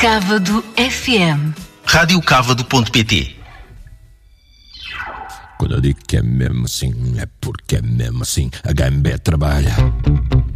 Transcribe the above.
Cávado FM. Radiocávado.pt. Quando eu digo que é mesmo assim, é porque é mesmo assim. A HMB trabalha.